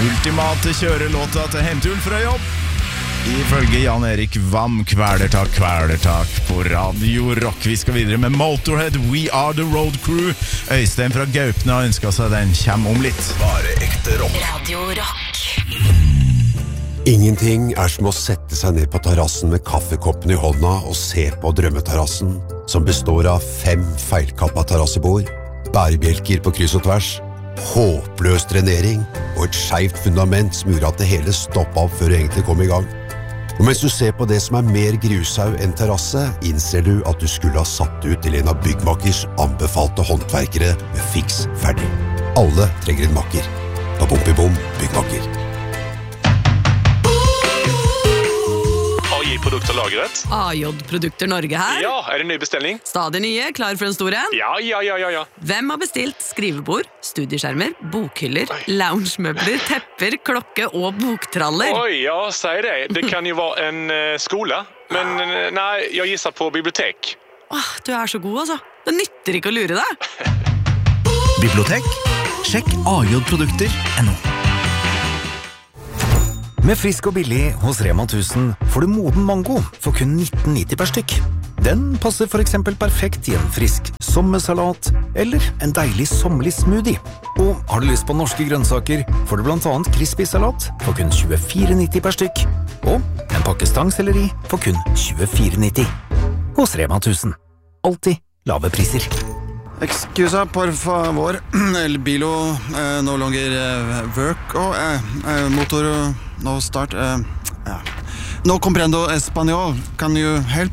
ultimate kjørelåta til Hemtul fra jobb. Ifølge Jan Erik Vam, kvelertak på Radio Rock. Vi skal videre med Motorhead, We Are The Road Crew. Øystein fra Gaupne har ønsket seg den, kommer om litt. Bare ekte rock. Radio Rock. Ingenting som å sette seg ned på terrassen med kaffekoppen i hånda og se på drømmeterrassen, som består av 5 feilkappa terrassebord, bærebjelker på kryss og tvers, håpløs drenering og et skjevt fundament som gjorde at det hele stoppet opp før det egentlig kom i gang. Og mens du ser på det som mer grushaug enn terrasse, innser du at du skulle ha satt ut til en av byggmakers anbefalte håndverkere med fiks ferdig. Alle trenger en makker. På Bom byggmaker. AJ-produkter lagret. AJ-produkter Norge her. Ja, det ny bestelling? Stadig nye, klar for en stor en? Ja. Hvem har bestilt skrivebord, studieskjermer, bokhyller, loungemøbler, tepper, klokke og boktraller? Oi, ja, si det. Det kan jo være en skole, men nei, jeg gisser på bibliotek. Du så god, altså. Det nytter ikke å lure deg. Bibliotek? Sjekk AJ-produkter.no. Med frisk og billig hos Rema 1000 får du moden mango for kun 19,90 per stykk. Den passer for eksempel perfekt i en frisk sommersalat eller en deilig sommerlig smoothie. Og har du lyst på norske grønnsaker, får du blant annet crispy salat for kun 24,90 per stykk. Og en pakke stangselleri for kun 24,90. Hos Rema 1000. Alltid lave priser. Excusa, por favor. El bilo no longer work. Motor no start. No comprendo español. Can you help?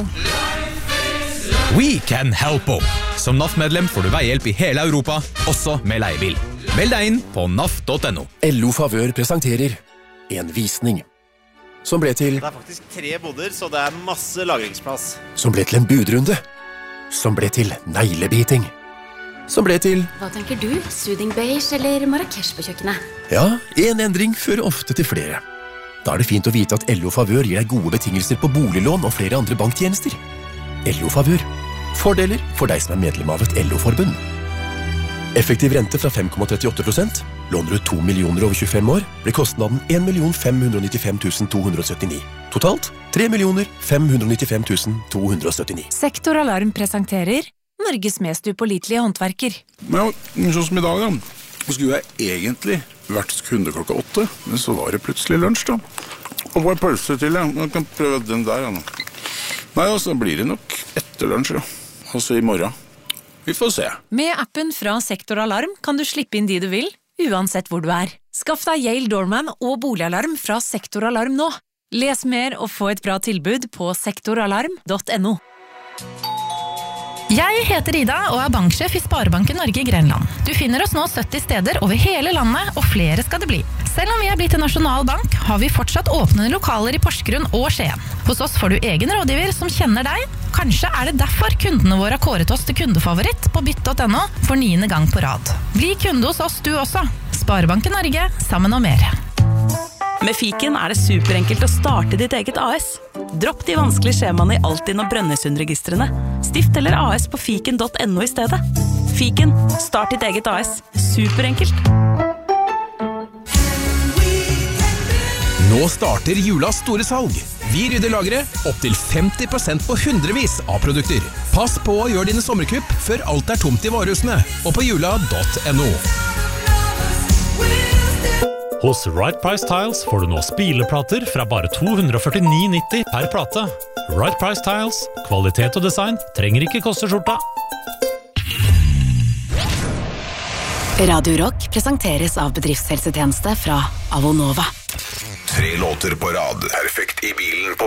We can help. Som NAF-medlem får du veihjelp i hele Europa, også med leiebil. Meld deg inn på naf.no. LO Favør presenterer en visning som ble til... Det faktisk 3 boder, så det masse lagringsplass. Som ble til en budrunde. Som ble til neglebiting. Som ble til... Hva tenker du? Soothing beige eller Marrakesh på kjøkkenet? Ja, en endring fører ofte til flere. Da det fint å vite at LO Favør gir deg gode betingelser på boliglån og flere andre banktjenester. LO Favør. Fordeler for deg som medlem av et LO-forbund. Effektiv rente fra 5,38%. Låner du 2 millioner over 25 år, blir kostnaden 1.595.279. Totalt 3.595.279. Sektoralarm presenterer Norges mest upålitelige håndverker. Ja, sånn som i dag da. Så skulle jeg egentlig vært kunde klokka 8, men så var det plutselig lunsj da. Og bare pølse til, ja. Jeg kan prøve den der, ja. Nei, altså, blir det nok etter lunsj, ja. Altså i morgen. Vi får se. Med appen fra Sektoralarm kan du slippe inn de du vil, uansett hvor du Skaff deg Yale Doorman og boligalarm fra Sektoralarm nå. Les mer og få et bra tilbud på sektoralarm.no. Jeg heter Ida og banksjef i Sparebanken Norge i Grenland. Du finner oss nå 70 steder over hele landet, og flere skal det bli. Selv om vi blitt en nasjonal bank, har vi fortsatt åpne lokaler i Porsgrunn og Skien. Hos oss får du egen rådgiver som kjenner deg. Kanskje det derfor kundene våre har kåret oss til kundefavoritt på bytt.no for 9. gang på rad. Bli kunde hos oss du også. Sparebanken Norge, sammen og mer. Med Fiken det superenkelt å starte ditt eget AS. Dropp de vanskelige skjemaene i Altinn og Brønnøysundregistrene. Stift eller AS på fiken.no i stedet. Fiken, start ditt eget AS. Superenkelt. Nå starter julas store salg. Vi rydder lagre opp til 50% på hundrevis av produkter. Pass på å gjøre dine sommerkupp før alt tomt i varehusene. Og på jula.no. Hos Right Price Tiles får du nå spileplater fra bare 249,90 per plate. Right Price Tiles, kvalitet og design trenger ikke koste skjorta. Radio Rock presenteres av bedriftshelsetjeneste fra Avonova. 3 låter på rad. Perfekt i bilen på